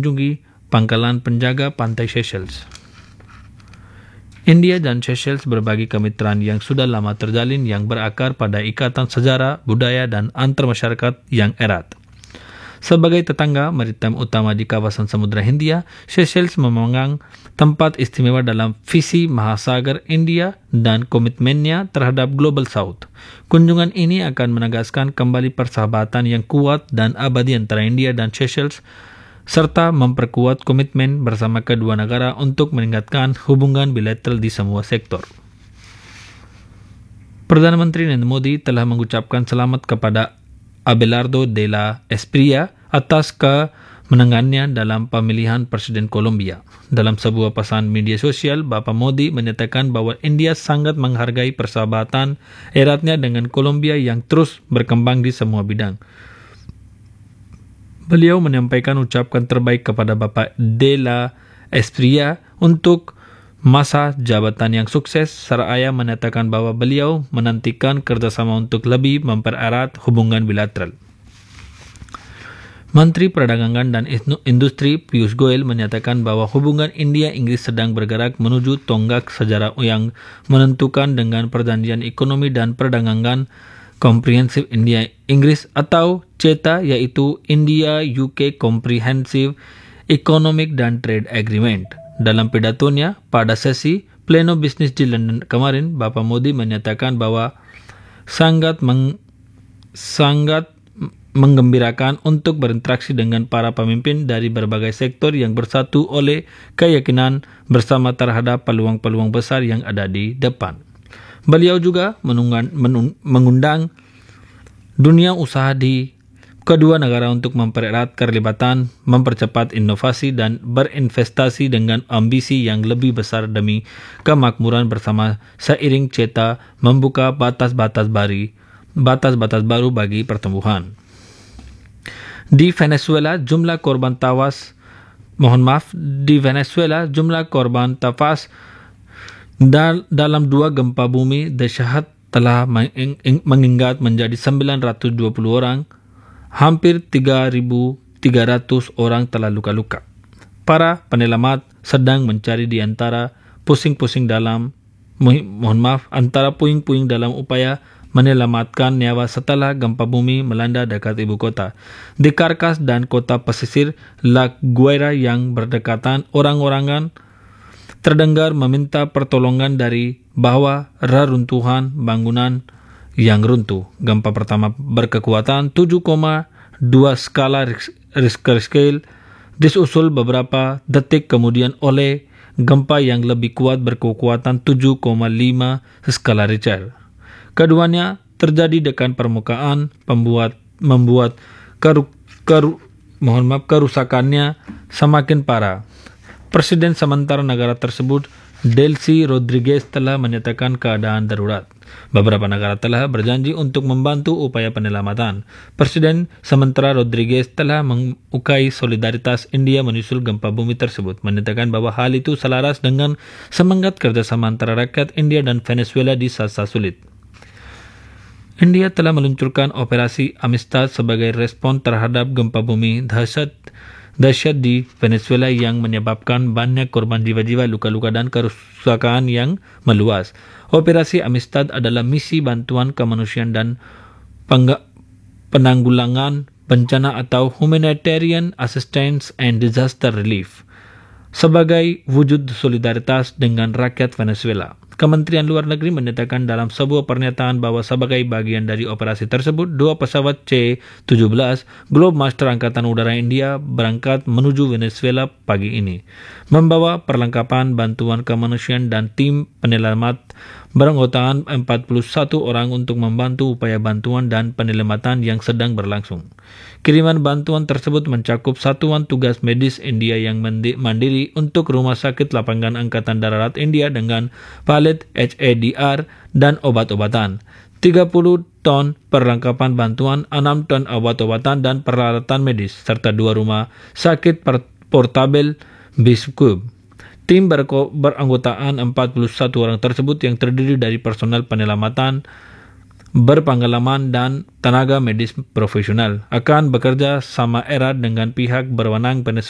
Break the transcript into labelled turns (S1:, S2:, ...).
S1: mengunjungi pangkalan penjaga pantai Seychelles. India dan Seychelles berbagi kemitraan yang sudah lama terjalin yang berakar pada ikatan sejarah, budaya, dan antarmasyarakat yang erat. Sebagai tetangga maritim utama di kawasan Samudra Hindia, Seychelles memegang tempat istimewa dalam visi Mahasagar India dan komitmennya terhadap Global South. Kunjungan ini akan menegaskan kembali persahabatan yang kuat dan abadi antara India dan Seychelles, serta memperkuat komitmen bersama kedua negara untuk meningkatkan hubungan bilateral di semua sektor. Perdana Menteri Narendra Modi telah mengucapkan selamat kepada Abelardo de la Espriella atas kemenangannya dalam pemilihan Presiden Kolombia. Dalam sebuah pesan media sosial, Bapak Modi menyatakan bahwa India sangat menghargai persahabatan eratnya dengan Kolombia yang terus berkembang di semua bidang. Beliau menyampaikan ucapan terbaik kepada Bapak de la Espriella untuk masa jabatan yang sukses, seraya menyatakan bahwa beliau menantikan kerjasama untuk lebih mempererat hubungan bilateral. Menteri Perdagangan dan Industri Piyush Goyal menyatakan bahwa hubungan India-Inggris sedang bergerak menuju tonggak sejarah yang menentukan dengan Perjanjian Ekonomi dan Perdagangan Komprehensif India-Inggris atau CETA, yaitu India-UK Comprehensive Economic dan Trade Agreement. Dalam pidatonya pada sesi Pleno Bisnis di London kemarin, Bapak Modi menyatakan bahwa sangat menggembirakan untuk berinteraksi dengan para pemimpin dari berbagai sektor yang bersatu oleh keyakinan bersama terhadap peluang-peluang besar yang ada di depan. Beliau juga mengundang dunia usaha di kedua negara untuk mempererat keterlibatan, mempercepat inovasi, dan berinvestasi dengan ambisi yang lebih besar demi kemakmuran bersama seiring CETA membuka batas-batas baru bagi pertumbuhan. Di Venezuela, jumlah korban tewas dalam dua gempa bumi dahsyat telah meningkat menjadi 920 orang, hampir 3.300 orang telah luka-luka. Para penyelamat sedang mencari di antara puing-puing dalam upaya menyelamatkan nyawa setelah gempa bumi melanda dekat ibu kota. Di Caracas dan kota pesisir La Guaira yang berdekatan, orang-orangan terdengar meminta pertolongan dari bawah reruntuhan bangunan yang runtuh. Gempa pertama berkekuatan 7,2 skala Richter scale disusul beberapa detik kemudian oleh gempa yang lebih kuat berkekuatan 7,5 skala Richter. Keduanya terjadi dekat permukaan, membuat kerusakannya semakin parah. Presiden sementara negara tersebut, Delcy Rodriguez, telah menyatakan keadaan darurat. Beberapa negara telah berjanji untuk membantu upaya penyelamatan. Presiden sementara Rodriguez telah mengukai solidaritas India menyusul gempa bumi tersebut, menyatakan bahwa hal itu selaras dengan semangat kerjasama antara rakyat India dan Venezuela di saat-saat sulit. India telah meluncurkan operasi Amistad sebagai respon terhadap gempa bumi dahsyat di Venezuela yang menyebabkan banyak korban jiwa-jiwa, luka-luka, dan kerusakan yang meluas. Operasi Amistad adalah misi bantuan kemanusiaan dan penanggulangan bencana atau Humanitarian Assistance and Disaster Relief sebagai wujud solidaritas dengan rakyat Venezuela. Kementerian Luar Negeri menyatakan dalam sebuah pernyataan bahwa sebagai bagian dari operasi tersebut, 2 pesawat C-17 Globemaster Angkatan Udara India berangkat menuju Venezuela pagi ini, membawa perlengkapan bantuan kemanusiaan dan tim penyelamat beranggotakan 41 orang untuk membantu upaya bantuan dan penyelamatan yang sedang berlangsung. Kiriman bantuan tersebut mencakup satuan tugas medis India yang mandiri untuk Rumah Sakit Lapangan Angkatan Darat India dengan palet HADR dan obat-obatan, 30 ton perlengkapan bantuan, 6 ton obat-obatan dan peralatan medis, serta 2 rumah sakit portabel Biskub. Tim beranggotakan 41 orang tersebut yang terdiri dari personel penyelamatan berpengalaman dan tenaga medis profesional akan bekerja sama erat dengan pihak berwenang